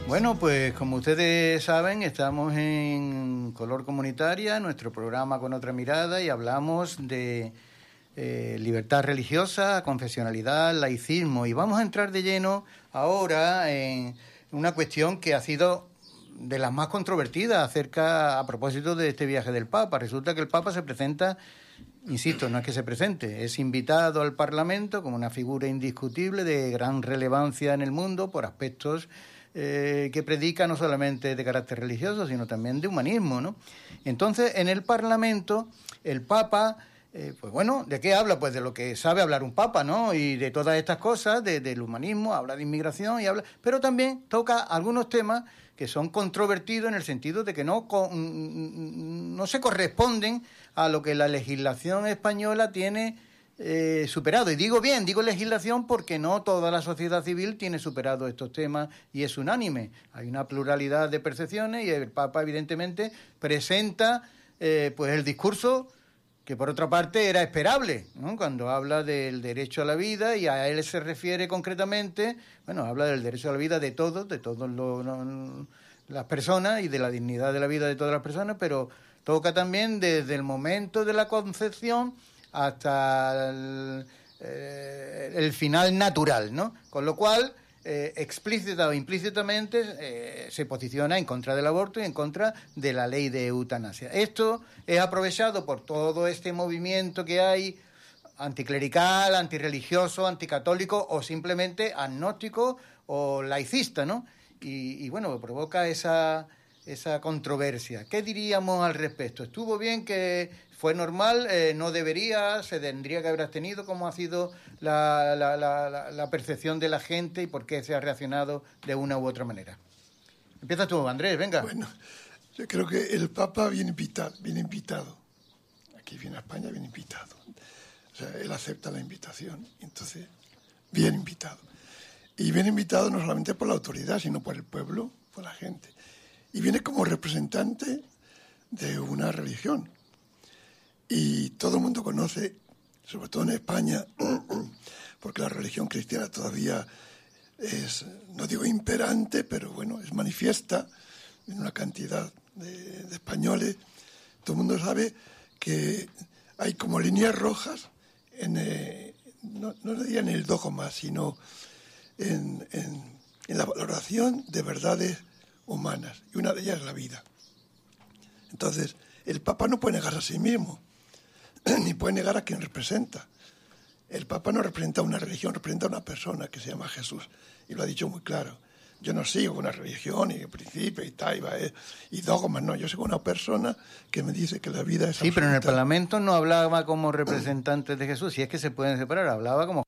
Bueno, pues como ustedes saben, estamos en Color Comunitaria, nuestro programa Con Otra Mirada, y hablamos de libertad religiosa, confesionalidad, laicismo, y vamos a entrar de lleno ahora en una cuestión que ha sido de las más controvertidas a propósito de este viaje del Papa. Resulta que el Papa se presenta, insisto, no es que se presente, es invitado al Parlamento como una figura indiscutible de gran relevancia en el mundo por aspectos que predica no solamente de carácter religioso, sino también de humanismo, ¿no? Entonces, en el Parlamento, el Papa, pues bueno, ¿de qué habla? Pues de lo que sabe hablar un Papa, ¿no? Y de todas estas cosas, del humanismo, habla de inmigración y habla... Pero también toca algunos temas que son controvertidos en el sentido de que no se corresponden a lo que la legislación española tiene superado. Y digo legislación porque no toda la sociedad civil tiene superado estos temas y es unánime. Hay una pluralidad de percepciones y el Papa evidentemente presenta pues el discurso que por otra parte era esperable, ¿no? Cuando habla del derecho a la vida, y a él se refiere concretamente, bueno, habla del derecho a la vida de todas las personas y de la dignidad de la vida de todas las personas, pero toca también desde el momento de la concepción hasta el final natural, ¿no? Con lo cual, explícita o implícitamente, se posiciona en contra del aborto y en contra de la ley de eutanasia. Esto es aprovechado por todo este movimiento que hay anticlerical, antirreligioso, anticatólico o simplemente agnóstico o laicista, ¿no? Y bueno, provoca esa controversia. ¿Qué diríamos al respecto? ¿Estuvo bien, que fue normal, no debería, se tendría que haber abstenido? ¿Cómo ha sido la percepción de la gente y por qué se ha reaccionado de una u otra manera? Empieza tú, Andrés, venga. Bueno, yo creo que el Papa viene invitado. Aquí viene a España, viene invitado. O sea, él acepta la invitación, entonces viene invitado. Y viene invitado no solamente por la autoridad, sino por el pueblo, por la gente. Y viene como representante de una religión. Y todo el mundo conoce, sobre todo en España, porque la religión cristiana todavía es, no digo imperante, pero bueno, es manifiesta en una cantidad de españoles. Todo el mundo sabe que hay como líneas rojas, no diría en el dogma, sino en la valoración de verdades humanas, y una de ellas es la vida. Entonces, el Papa no puede negar a sí mismo, ni puede negar a quien representa. El Papa no representa una religión, representa a una persona que se llama Jesús, y lo ha dicho muy claro. Yo no sigo una religión y principios y dogmas, no. Yo sigo una persona que me dice que la vida es absoluta. Sí, pero en el Parlamento no hablaba como representante de Jesús, si es que se pueden separar, hablaba como